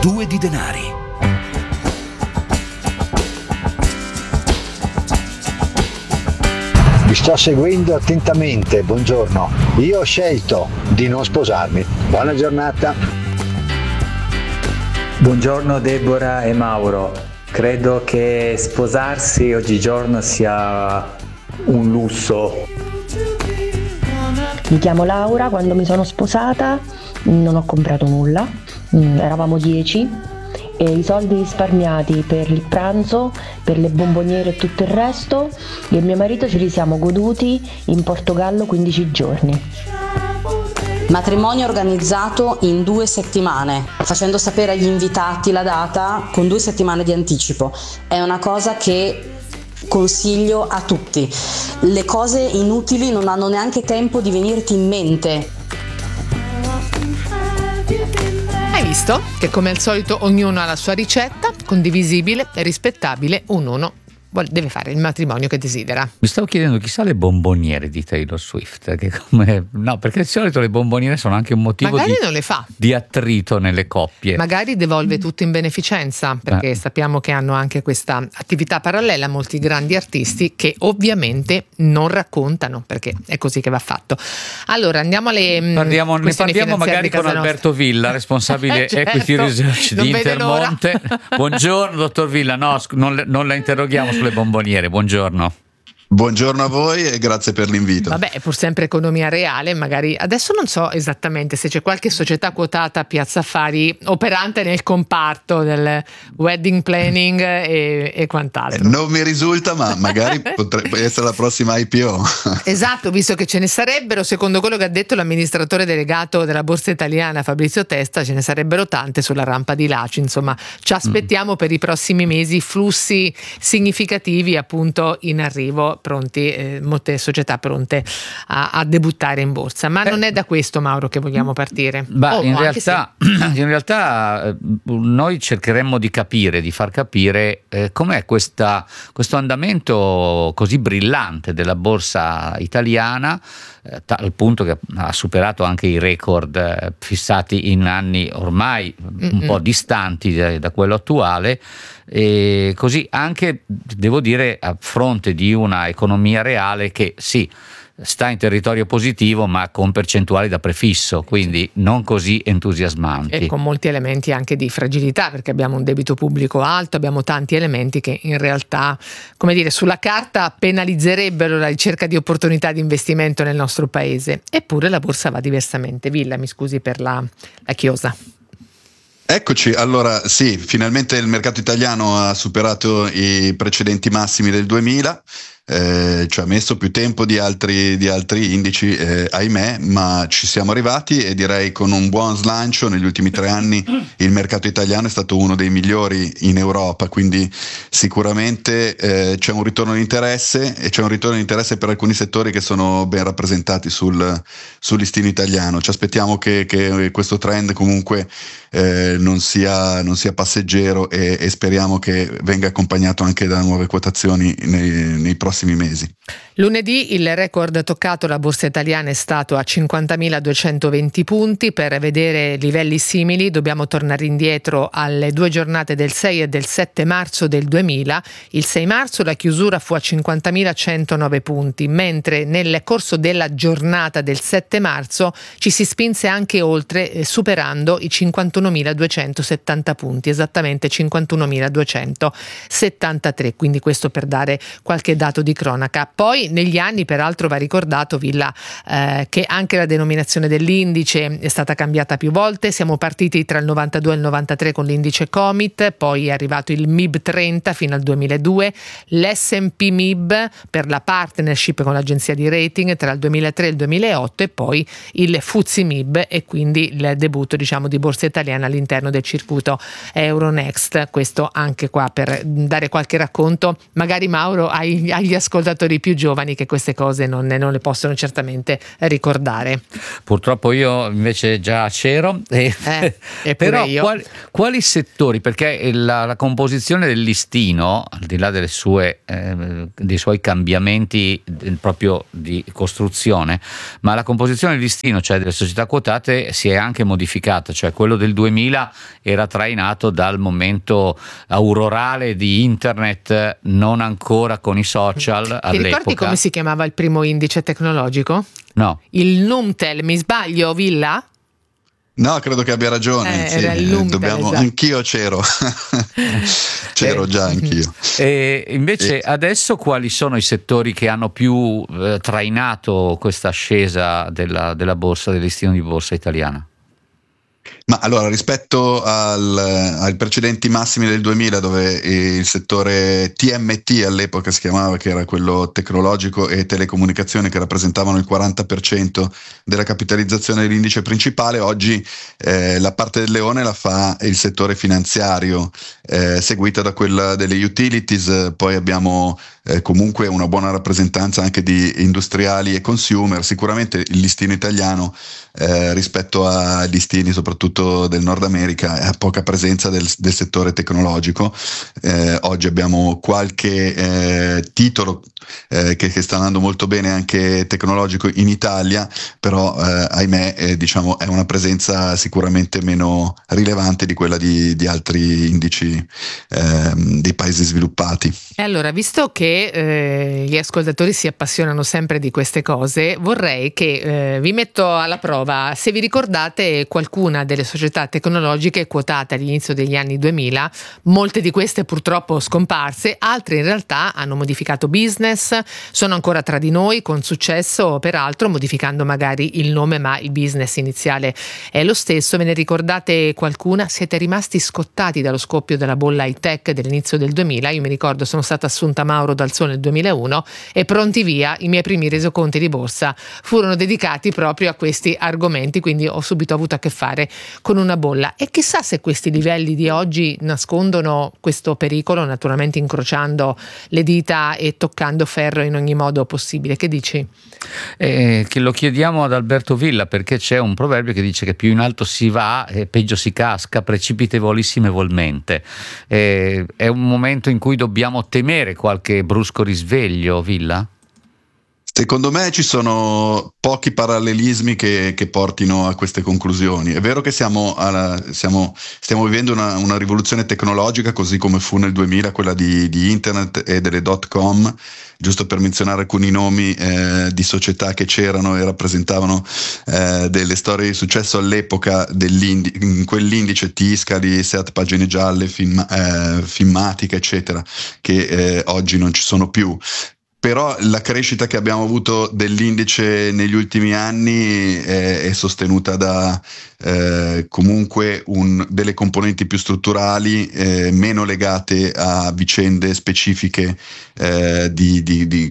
Due di denari. Vi sto seguendo attentamente, buongiorno. Io ho scelto di non sposarmi. Buona giornata. Buongiorno Deborah e Mauro. Credo che sposarsi oggigiorno sia un lusso. Mi chiamo Laura, quando mi sono sposata non ho comprato nulla, eravamo 10 e i soldi risparmiati per il pranzo, per le bomboniere e tutto il resto, io e mio marito ce li siamo goduti in Portogallo 15 giorni. Matrimonio organizzato in 2 settimane, facendo sapere agli invitati la data con 2 settimane di anticipo. È una cosa che consiglio a tutti. Le cose inutili non hanno neanche tempo di venirti in mente. Hai visto che come al solito ognuno ha la sua ricetta, condivisibile e rispettabile, ognuno deve fare il matrimonio che desidera. Mi stavo chiedendo chissà le bomboniere di Taylor Swift, no, perché di solito le bomboniere sono anche un motivo non le fa. di attrito nelle coppie. Magari devolve tutto in beneficenza, perché sappiamo che hanno anche questa attività parallela molti grandi artisti che ovviamente non raccontano, perché è così che va fatto. Allora andiamo alle ne parliamo magari con Alberto Villa, responsabile certo, Equity Research di Intermonte. Buongiorno dottor Villa, no, non la interroghiamo sulle bomboniere, buongiorno. Buongiorno a voi e grazie per l'invito. Vabbè, è pur sempre economia reale, magari adesso non so esattamente se c'è qualche società quotata a Piazza Affari operante nel comparto del wedding planning e quant'altro. Non mi risulta, ma magari potrebbe essere la prossima IPO. Esatto, visto che ce ne sarebbero, secondo quello che ha detto l'amministratore delegato della Borsa Italiana Fabrizio Testa, ce ne sarebbero tante sulla rampa di Laci, insomma ci aspettiamo per i prossimi mesi flussi significativi appunto in arrivo, pronti, molte società pronte a debuttare in borsa, ma non è da questo, Mauro, che vogliamo partire. In realtà noi cercheremmo di far capire com'è questo andamento così brillante della borsa italiana, al punto che ha superato anche i record fissati in anni ormai un po' distanti da quello attuale, e così anche devo dire a fronte di una economia reale che sì, sta in territorio positivo ma con percentuali da prefisso, quindi non così entusiasmanti e con molti elementi anche di fragilità, perché abbiamo un debito pubblico alto, abbiamo tanti elementi che in realtà, come dire, sulla carta penalizzerebbero la ricerca di opportunità di investimento nel nostro paese, eppure la borsa va diversamente. Villa, mi scusi per la chiosa. Eccoci, allora sì, finalmente il mercato italiano ha superato i precedenti massimi del 2000, ci ha messo più tempo di altri indici, ahimè, ma ci siamo arrivati e direi con un buon slancio. Negli ultimi 3 anni il mercato italiano è stato uno dei migliori in Europa, quindi sicuramente c'è un ritorno di interesse, e c'è un ritorno di interesse per alcuni settori che sono ben rappresentati sul listino italiano. Ci aspettiamo che questo trend comunque non sia passeggero e speriamo che venga accompagnato anche da nuove quotazioni nei prossimi mesi. Lunedì il record toccato alla borsa italiana è stato a 50.220 punti. Per vedere livelli simili dobbiamo tornare indietro alle 2 giornate del 6 e del 7 marzo del 2000. Il 6 marzo la chiusura fu a 50.109 punti, mentre nel corso della giornata del 7 marzo ci si spinse anche oltre, superando i 51.270 punti, esattamente 51.273, quindi questo per dare qualche dato di cronaca. Poi negli anni peraltro va ricordato, Villa, che anche la denominazione dell'indice è stata cambiata più volte. Siamo partiti tra il 92 e il 93 con l'indice Comit, poi è arrivato il MIB 30 fino al 2002, l'S&P MIB per la partnership con l'agenzia di rating tra il 2003 e il 2008 e poi il FTSE MIB, e quindi il debutto, diciamo, di borsa italiana all'interno del circuito Euronext. Questo anche qua per dare qualche racconto. Magari Mauro hai gli ascoltatori più giovani che queste cose non le possono certamente ricordare. Purtroppo io invece già c'ero. Però io. Quali settori? Perché la composizione del listino, al di là dei suoi cambiamenti proprio di costruzione, ma la composizione del listino, cioè delle società quotate, si è anche modificata, cioè quello del 2000 era trainato dal momento aurorale di internet, non ancora con i social all'epoca. Ti ricordi come si chiamava il primo indice tecnologico? No. Il Numtel, mi sbaglio, Villa? No, credo che abbia ragione. Era il Numtel, esatto. Anch'io c'ero. C'ero già anch'io. E invece adesso quali sono i settori che hanno più trainato questa ascesa della borsa, del listino di borsa italiana? Ma allora, rispetto ai precedenti massimi del 2000, dove il settore TMT all'epoca si chiamava, che era quello tecnologico e telecomunicazioni, che rappresentavano il 40% della capitalizzazione dell'indice principale, oggi la parte del leone la fa il settore finanziario, seguita da quella delle utilities. Poi abbiamo comunque una buona rappresentanza anche di industriali e consumer. Sicuramente il listino italiano rispetto a listini soprattutto del Nord America ha poca presenza del settore tecnologico. Oggi abbiamo qualche titolo che sta andando molto bene anche tecnologico in Italia, però ahimè diciamo è una presenza sicuramente meno rilevante di quella di altri indici dei paesi sviluppati. E allora, visto che gli ascoltatori si appassionano sempre di queste cose, vorrei che vi metto alla prova se vi ricordate qualcuna delle società tecnologiche quotate all'inizio degli anni 2000. Molte di queste purtroppo scomparse, altre in realtà hanno modificato business, sono ancora tra di noi con successo, peraltro modificando magari il nome, ma il business iniziale è lo stesso. Ve ne ricordate qualcuna? Siete rimasti scottati dallo scoppio della bolla high tech dell'inizio del 2000? Io mi ricordo, sono stata assunta a Mauro dal Sole nel 2001 e pronti via, i miei primi resoconti di borsa furono dedicati proprio a questi argomenti, quindi ho subito avuto a che fare con una bolla. E chissà se questi livelli di oggi nascondono questo pericolo, naturalmente incrociando le dita e toccando ferro in ogni modo possibile. Che dici? Che lo chiediamo ad Alberto Villa, perché c'è un proverbio che dice che più in alto si va e peggio si casca, precipitevolissimamente. È un momento in cui dobbiamo temere qualche brusco risveglio, Villa? Secondo me ci sono pochi parallelismi che portino a queste conclusioni. È vero che stiamo vivendo una rivoluzione tecnologica, così come fu nel 2000 quella di internet e delle .com, giusto per menzionare alcuni nomi di società che c'erano e rappresentavano delle storie di successo all'epoca in quell'indice Tiscali, Seat Pagine Gialle, Filmatica, eccetera, che oggi non ci sono più. Però la crescita che abbiamo avuto dell'indice negli ultimi anni è sostenuta da comunque delle componenti più strutturali, meno legate a vicende specifiche di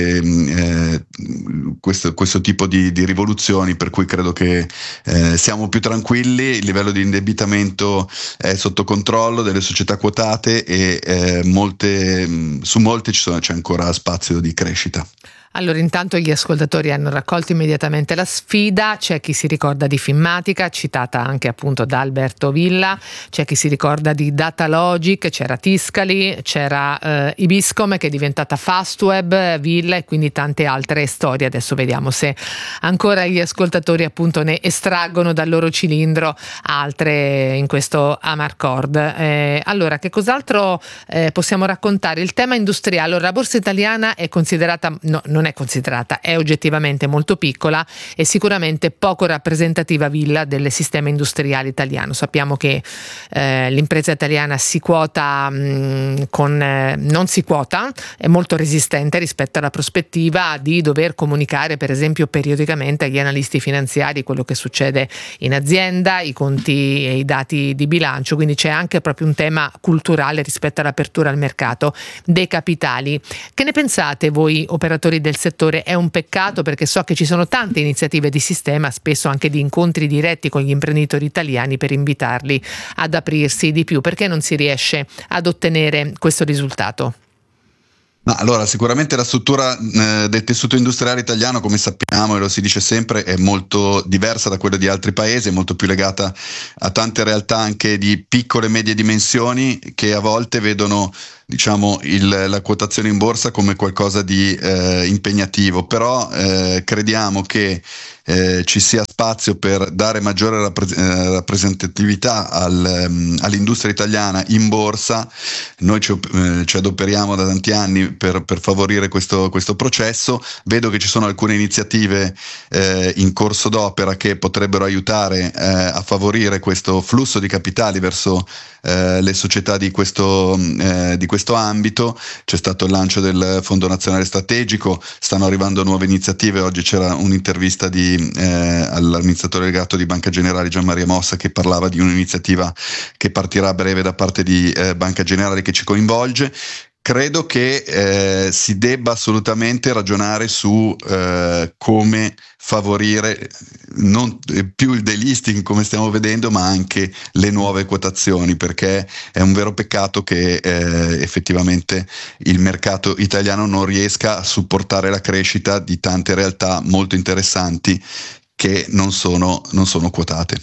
questo tipo di rivoluzioni, per cui credo che siamo più tranquilli. Il livello di indebitamento è sotto controllo delle società quotate e su molte c'è ancora spazio di crescita. Allora, intanto gli ascoltatori hanno raccolto immediatamente la sfida. C'è chi si ricorda di Filmatica, citata anche appunto da Alberto Villa, c'è chi si ricorda di Datalogic, c'era Tiscali, c'era Ibiscom che è diventata Fastweb, Villa, e quindi tante altre storie. Adesso vediamo se ancora gli ascoltatori appunto ne estraggono dal loro cilindro altre in questo Amarcord. Allora, che cos'altro possiamo raccontare? Il tema industriale. Allora, la borsa italiana è considerata, non è considerata, è oggettivamente molto piccola e sicuramente poco rappresentativa, Villa, del sistema industriale italiano. Sappiamo che l'impresa italiana si quota non si quota, è molto resistente rispetto alla prospettiva di dover comunicare, per esempio, periodicamente agli analisti finanziari quello che succede in azienda, i conti e i dati di bilancio, quindi c'è anche proprio un tema culturale rispetto all'apertura al mercato dei capitali. Che ne pensate voi, operatori del settore? È un peccato, perché so che ci sono tante iniziative di sistema, spesso anche di incontri diretti con gli imprenditori italiani per invitarli ad aprirsi di più. Perché non si riesce ad ottenere questo risultato? Ma allora, sicuramente la struttura del tessuto industriale italiano, come sappiamo e lo si dice sempre, è molto diversa da quella di altri paesi, è molto più legata a tante realtà anche di piccole e medie dimensioni che a volte vedono, diciamo, la quotazione in borsa come qualcosa di impegnativo, però crediamo che ci sia spazio per dare maggiore rappresentatività all'industria italiana in borsa. Noi ci adoperiamo da tanti anni per favorire questo processo. Vedo che ci sono alcune iniziative in corso d'opera che potrebbero aiutare a favorire questo flusso di capitali verso le società di questo ambito. C'è stato il lancio del Fondo Nazionale Strategico, stanno arrivando nuove iniziative. Oggi c'era un'intervista all'amministratore delegato di Banca Generali Gianmaria Mossa che parlava di un'iniziativa che partirà a breve da parte di Banca Generali che ci coinvolge. Credo che si debba assolutamente ragionare su come favorire non più il delisting come stiamo vedendo, ma anche le nuove quotazioni, perché è un vero peccato che effettivamente il mercato italiano non riesca a supportare la crescita di tante realtà molto interessanti che non sono quotate.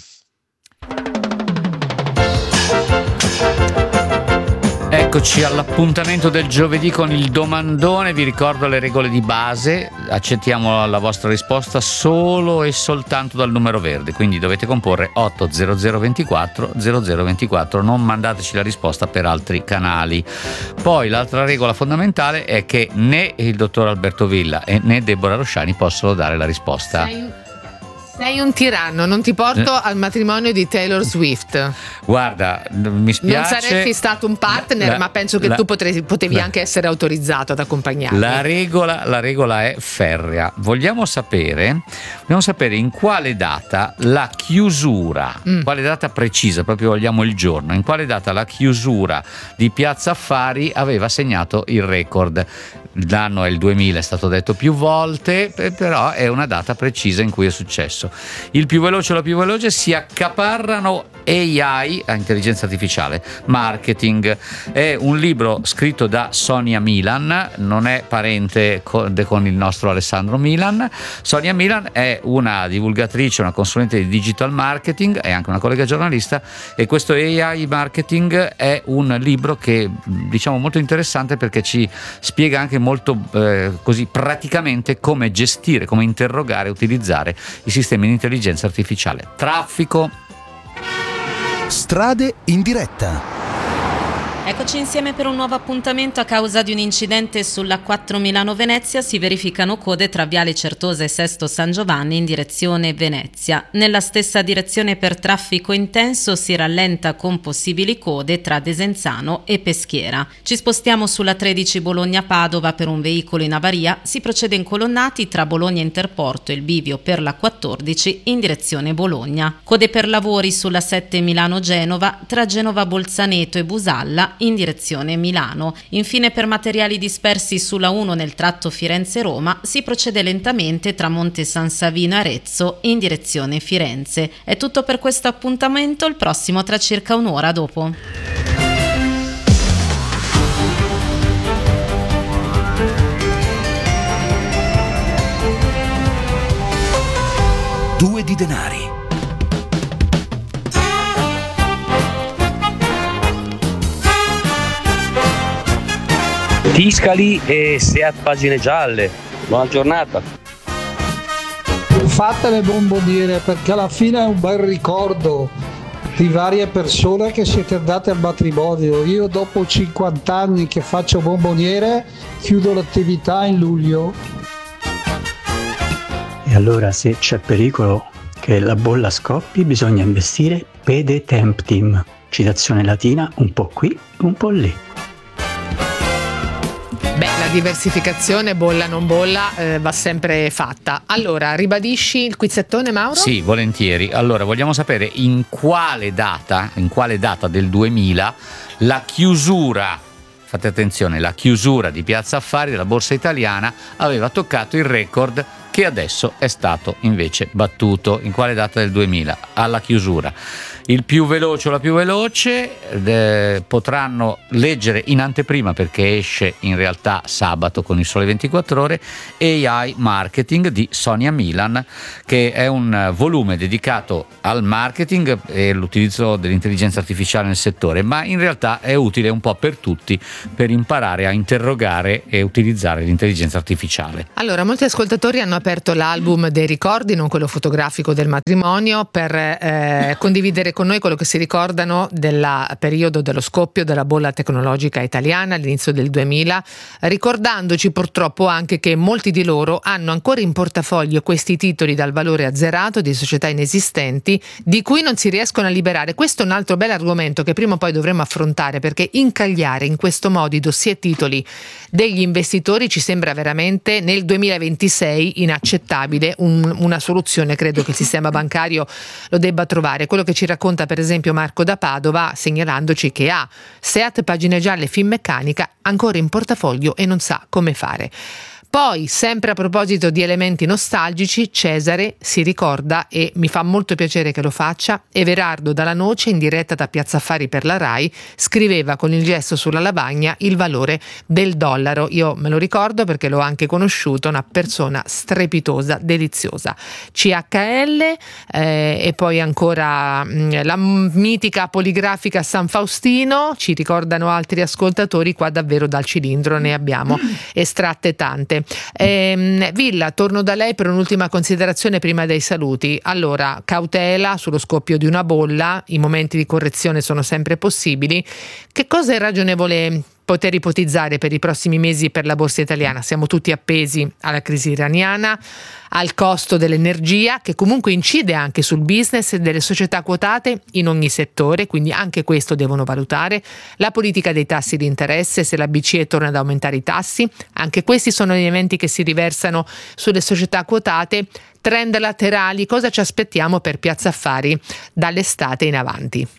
Eccoci all'appuntamento del giovedì con il domandone. Vi ricordo le regole di base: accettiamo la vostra risposta solo e soltanto dal numero verde, quindi dovete comporre 80024 0024, non mandateci la risposta per altri canali. Poi l'altra regola fondamentale è che né il dottor Alberto Villa né Deborah Rosciani possono dare la risposta. Sei un tiranno, non ti porto al matrimonio di Taylor Swift. Guarda, mi spiace. Non saresti stato un partner, ma penso che tu potevi anche essere autorizzato ad accompagnarmi. La regola è ferrea. Vogliamo sapere in quale data la chiusura, quale data precisa, proprio vogliamo il giorno, in quale data la chiusura di Piazza Affari aveva segnato il record. L'anno è il 2000, è stato detto più volte, però è una data precisa in cui è successo. Il più veloce o la più veloce si accaparrano AI, intelligenza artificiale, marketing. È un libro scritto da Sonia Milan, non è parente con il nostro Alessandro Milan. Sonia Milan è una divulgatrice, una consulente di digital marketing, è anche una collega giornalista, e questo AI marketing è un libro che diciamo molto interessante perché ci spiega anche molto così praticamente come gestire, come interrogare e utilizzare i sistemi di intelligenza artificiale. Traffico. Strade in diretta. Eccoci insieme per un nuovo appuntamento. A causa di un incidente sulla 4 Milano-Venezia si verificano code tra Viale Certosa e Sesto San Giovanni in direzione Venezia. Nella stessa direzione per traffico intenso si rallenta con possibili code tra Desenzano e Peschiera. Ci spostiamo sulla 13 Bologna-Padova per un veicolo in avaria. Si procede in colonnati tra Bologna Interporto e il bivio per la 14 in direzione Bologna. Code per lavori sulla 7 Milano-Genova tra Genova Bolzaneto e Busalla in direzione Milano. Infine, per materiali dispersi sulla 1 nel tratto Firenze-Roma si procede lentamente tra Monte San Savino e Arezzo in direzione Firenze. È tutto per questo appuntamento, il prossimo tra circa un'ora dopo. Due di denari. Tiscali e Seat pagine gialle. Buona giornata. Fate le bomboniere perché alla fine è un bel ricordo di varie persone che siete andate al matrimonio. Io dopo 50 anni che faccio bomboniere chiudo l'attività in luglio. E allora se c'è pericolo che la bolla scoppi bisogna investire pede temptim, citazione latina un po' qui, un po' lì. Beh, la diversificazione bolla non bolla va sempre fatta. Allora, ribadisci il quizzettone, Mauro? Sì, volentieri. Allora, vogliamo sapere in quale data del 2000 la chiusura, fate attenzione, la chiusura di Piazza Affari della Borsa Italiana aveva toccato il record che adesso è stato invece battuto. In quale data del 2000? Alla chiusura. il più veloce o la più veloce potranno leggere in anteprima, perché esce in realtà sabato con il Sole 24 Ore, AI Marketing di Sonia Milan, che è un volume dedicato al marketing e l'utilizzo dell'intelligenza artificiale nel settore, ma in realtà è utile un po' per tutti per imparare a interrogare e utilizzare l'intelligenza artificiale. Allora, molti ascoltatori hanno aperto l'album dei ricordi, non quello fotografico del matrimonio, per condividere con noi quello che si ricordano del periodo dello scoppio della bolla tecnologica italiana all'inizio del 2000, ricordandoci purtroppo anche che molti di loro hanno ancora in portafoglio questi titoli dal valore azzerato di società inesistenti di cui non si riescono a liberare. Questo è un altro bel argomento che prima o poi dovremo affrontare, perché incagliare in questo modo i dossier titoli degli investitori ci sembra veramente nel 2026 inaccettabile, una soluzione credo che il sistema bancario lo debba trovare. Quello che ci racconta per esempio Marco da Padova, segnalandoci che ha Seat Pagine Gialle Finmeccanica ancora in portafoglio e non sa come fare. Poi, sempre a proposito di elementi nostalgici, Cesare si ricorda, e mi fa molto piacere che lo faccia, Everardo Dalla Noce, in diretta da Piazza Affari per la Rai, scriveva con il gesto sulla lavagna il valore del dollaro. Io me lo ricordo perché l'ho anche conosciuto, una persona strepitosa, deliziosa. CHL e poi ancora la mitica poligrafica San Faustino, ci ricordano altri ascoltatori, qua davvero dal cilindro ne abbiamo estratte tante. Villa, torno da lei per un'ultima considerazione prima dei saluti. Allora, cautela sullo scoppio di una bolla, i momenti di correzione sono sempre possibili. Che cosa è ragionevole poter ipotizzare per i prossimi mesi per la borsa italiana? Siamo tutti appesi alla crisi iraniana, al costo dell'energia, che comunque incide anche sul business delle società quotate in ogni settore, quindi anche questo devono valutare, la politica dei tassi di interesse, se la BCE torna ad aumentare i tassi, anche questi sono elementi che si riversano sulle società quotate. Trend laterali, cosa ci aspettiamo per Piazza Affari dall'estate in avanti?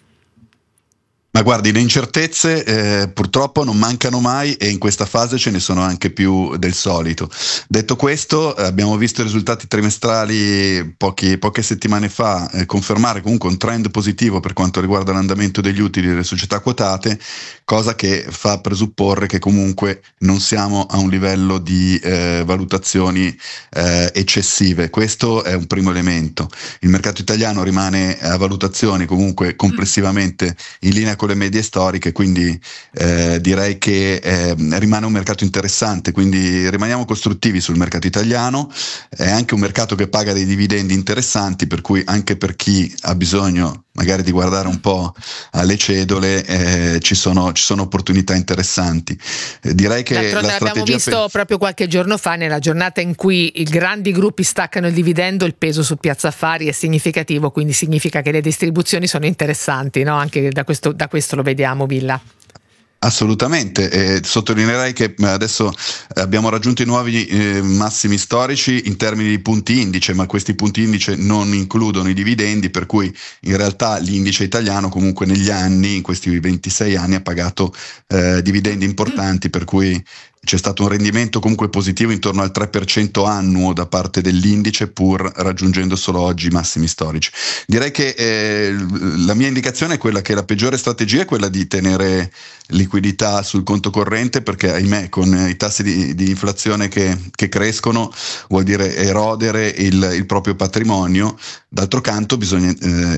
Ma guardi, le incertezze purtroppo non mancano mai, e in questa fase ce ne sono anche più del solito. Detto questo, abbiamo visto i risultati trimestrali poche settimane fa confermare comunque un trend positivo per quanto riguarda l'andamento degli utili delle società quotate, cosa che fa presupporre che comunque non siamo a un livello di valutazioni eccessive. Questo è un primo elemento. Il mercato italiano rimane a valutazioni comunque complessivamente in linea con le medie storiche, quindi direi che rimane un mercato interessante, quindi rimaniamo costruttivi sul mercato italiano. È anche un mercato che paga dei dividendi interessanti, per cui anche per chi ha bisogno magari di guardare un po' alle cedole ci sono opportunità interessanti. Direi che d'altronde la strategia l'abbiamo visto proprio qualche giorno fa, nella giornata in cui i grandi gruppi staccano il dividendo, il peso su Piazza Affari è significativo, quindi significa che le distribuzioni sono interessanti, no? Anche da questo lo vediamo, Villa. Assolutamente, sottolineerei che adesso abbiamo raggiunto i nuovi massimi storici in termini di punti indice, ma questi punti indice non includono i dividendi, per cui in realtà l'indice italiano comunque negli anni, in questi 26 anni, ha pagato dividendi importanti, per cui c'è stato un rendimento comunque positivo intorno al 3% annuo da parte dell'indice, pur raggiungendo solo oggi i massimi storici. Direi che la mia indicazione è quella che la peggiore strategia è quella di tenere liquidità sul conto corrente, perché ahimè con i tassi di inflazione che crescono vuol dire erodere il proprio patrimonio. D'altro canto bisogna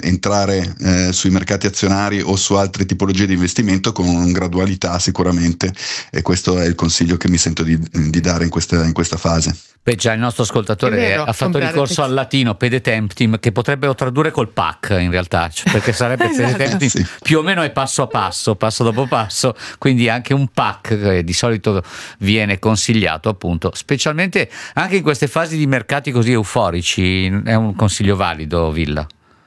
entrare sui mercati azionari o su altre tipologie di investimento con gradualità sicuramente, e questo è il consiglio che mi sento di dare in questa fase. Beh, già il nostro ascoltatore ha fatto ricorso al latino pede temptim, che potrebbero tradurre col PAC in realtà, perché sarebbe pede temptim, sì, più o meno è passo a passo, passo dopo passo, quindi anche un PAC che di solito viene consigliato, appunto, specialmente anche in queste fasi di mercati così euforici. È un consiglio valido, Villa?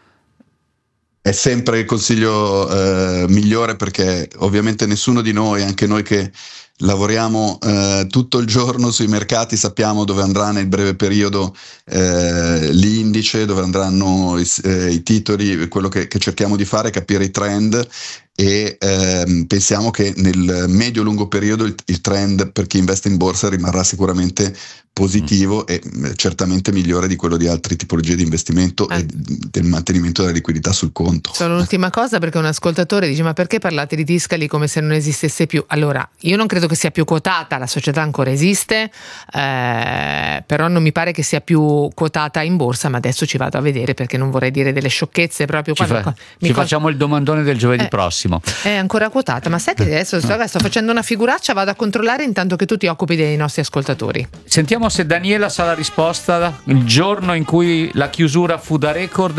È sempre il consiglio migliore, perché ovviamente nessuno di noi, anche noi che lavoriamo tutto il giorno sui mercati, sappiamo dove andrà nel breve periodo l'indice, dove andranno i titoli. Quello che cerchiamo di fare è capire i trend e pensiamo che nel medio-lungo periodo il trend per chi investe in borsa rimarrà sicuramente positivo e certamente migliore di quello di altre tipologie di investimento e del mantenimento della liquidità sul conto. Solo un'ultima cosa, perché un ascoltatore dice: ma perché parlate di Tiscali come se non esistesse più? Allora, io non credo che sia più quotata, la società ancora esiste, però non mi pare che sia più quotata in borsa, ma adesso ci vado a vedere perché non vorrei dire delle sciocchezze proprio. Facciamo il domandone del giovedì prossimo. È ancora quotata, ma sai che adesso sto facendo una figuraccia, vado a controllare intanto che tu ti occupi dei nostri ascoltatori. Sentiamo se Daniela sa la risposta. Il giorno in cui la chiusura fu da record